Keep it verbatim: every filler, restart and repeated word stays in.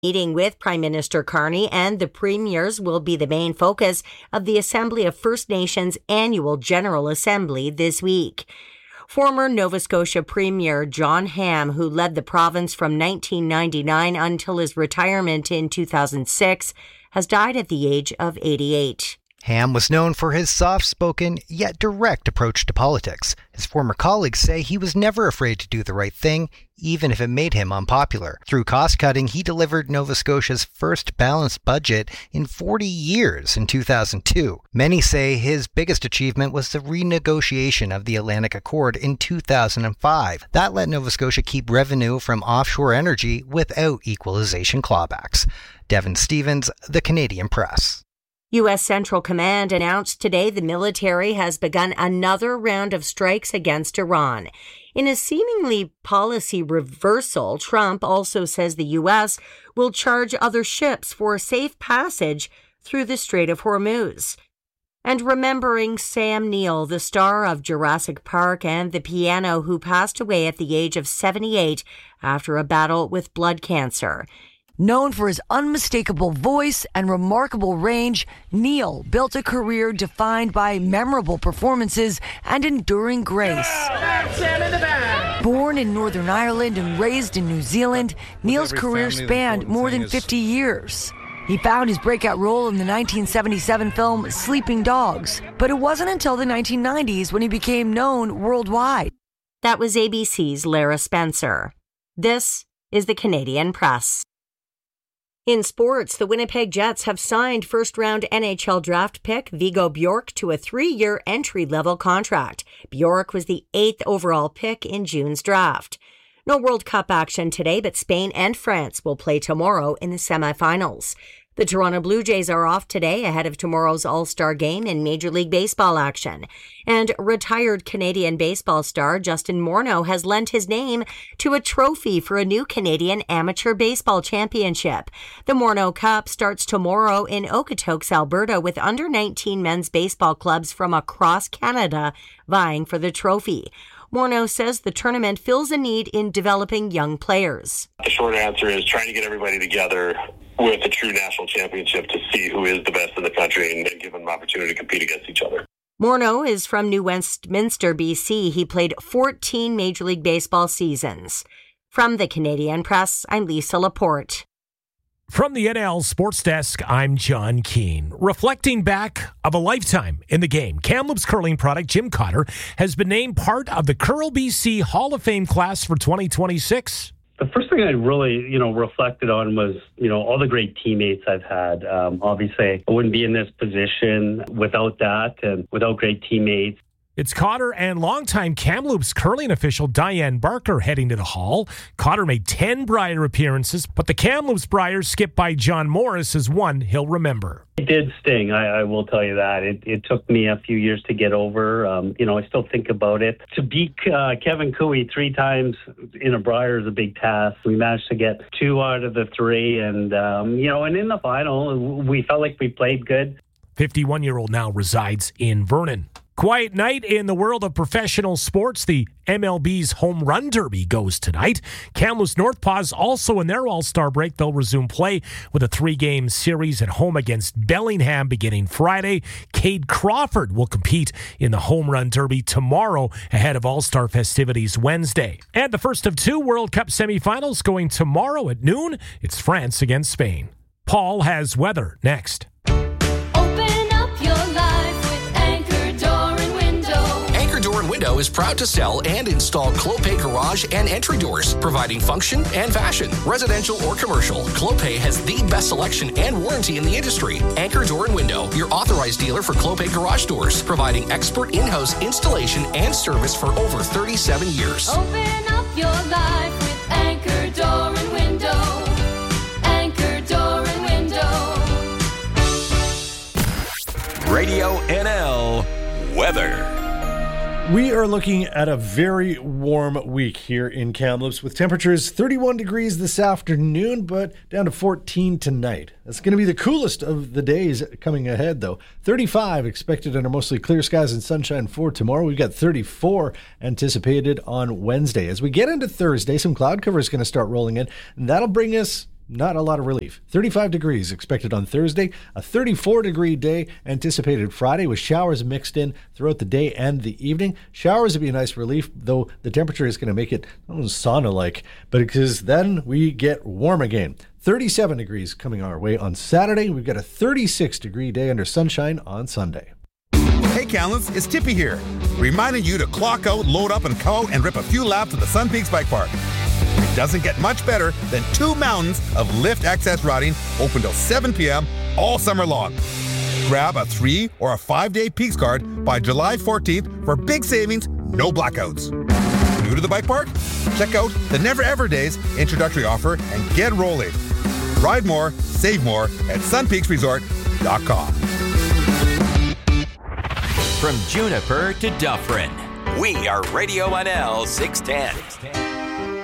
Meeting with Prime Minister Carney and the premiers will be the main focus of the Assembly of First Nations annual General Assembly this week. Former Nova Scotia Premier John Ham, who led the province from nineteen ninety-nine until his retirement in two thousand six, has died at the age of eighty-eight. Ham was known for his soft-spoken, yet direct approach to politics. His former colleagues say he was never afraid to do the right thing, even if it made him unpopular. Through cost-cutting, he delivered Nova Scotia's first balanced budget in forty years in two thousand two. Many say his biggest achievement was the renegotiation of the Atlantic Accord in two thousand five. That let Nova Scotia keep revenue from offshore energy without equalization clawbacks. Devin Stevens, The Canadian Press. U S Central Command announced today the military has begun another round of strikes against Iran. In a seemingly policy reversal, Trump also says the U S will charge other ships for safe passage through the Strait of Hormuz. And remembering Sam Neill, the star of Jurassic Park and the piano who passed away at the age of seventy-eight after a battle with blood cancer. Known for his unmistakable voice and remarkable range, Neil built a career defined by memorable performances and enduring grace. Born in Northern Ireland and raised in New Zealand, Neil's career spanned more than fifty years. He found his breakout role in the nineteen seventy-seven film Sleeping Dogs, but it wasn't until the nineteen nineties when he became known worldwide. That was A B C's Lara Spencer. This is the Canadian Press. In sports, the Winnipeg Jets have signed first-round N H L draft pick Vigo Bjork to a three-year entry-level contract. Bjork was the eighth overall pick in June's draft. No World Cup action today, but Spain and France will play tomorrow in the semifinals. The Toronto Blue Jays are off today ahead of tomorrow's All-Star game in Major League Baseball action. And retired Canadian baseball star Justin Morneau has lent his name to a trophy for a new Canadian Amateur Baseball Championship. The Morneau Cup starts tomorrow in Okotoks, Alberta, with under nineteen men's baseball clubs from across Canada vying for the trophy. Morneau says the tournament fills a need in developing young players. The short answer is trying to get everybody together with a true national championship to see who is the best in the country and, and give them an opportunity to compete against each other. Morneau is from New Westminster, B C. He played fourteen Major League Baseball seasons. From the Canadian Press, I'm Lisa Laporte. From the N L Sports Desk, I'm John Keane. Reflecting back of a lifetime in the game, Kamloops curling product Jim Cotter has been named part of the Curl B C Hall of Fame class for twenty twenty-six. The first thing I really, you know, reflected on was, you know, all the great teammates I've had. Um, obviously, I wouldn't be in this position without that and without great teammates. It's Cotter and longtime Kamloops curling official Diane Barker heading to the Hall. Cotter made ten Brier appearances, but the Kamloops Briers skipped by John Morris is one he'll remember. It did sting, I, I will tell you that. It, it took me a few years to get over. Um, you know, I still think about it. To beat uh, Kevin Cooey three times in a Brier is a big task. We managed to get two out of the three, and, um, you know, and in the final, we felt like we played good. fifty-one-year-old now resides in Vernon. Quiet night in the world of professional sports. The M L B's Home Run Derby goes tonight. Kamloops North Paws also in their All-Star break. They'll resume play with a three-game series at home against Bellingham beginning Friday. Cade Crawford will compete in the Home Run Derby tomorrow ahead of All-Star festivities Wednesday. And the first of two World Cup semifinals going tomorrow at noon. It's France against Spain. Paul has weather next. Window is proud to sell and install Clopay garage and entry doors, providing function and fashion. Residential or commercial, Clopay has the best selection and warranty in the industry. Anchor Door and Window, your authorized dealer for Clopay garage doors, providing expert in-house installation and service for over thirty-seven years. Open up your life with Anchor Door and Window. Anchor Door and Window. Radio N L weather. We are looking at a very warm week here in Kamloops with temperatures thirty-one degrees this afternoon, but down to fourteen tonight. That's going to be the coolest of the days coming ahead, though. thirty-five expected under mostly clear skies and sunshine for tomorrow. We've got thirty-four anticipated on Wednesday. As we get into Thursday, some cloud cover is going to start rolling in, and that'll bring us not a lot of relief. thirty-five degrees expected on Thursday, a thirty-four degree day anticipated Friday with showers mixed in throughout the day and the evening. Showers would be a nice relief, though the temperature is going to make it sauna-like, but because then we get warm again. thirty-seven degrees coming our way on Saturday. We've got a thirty-six degree day under sunshine on Sunday. Hey Kamloops, it's Tippy here, reminding you to clock out, load up, and come out and rip a few laps at the Sun Peaks Bike Park. It doesn't get much better than two mountains of lift access riding open till seven p.m. all summer long. Grab a three or a five-day Peaks card by July fourteenth for big savings, no blackouts. New to the bike park? Check out the Never Ever Days introductory offer and get rolling. Ride more, save more at sun peaks resort dot com. From Juniper to Dufferin, we are Radio one L six ten.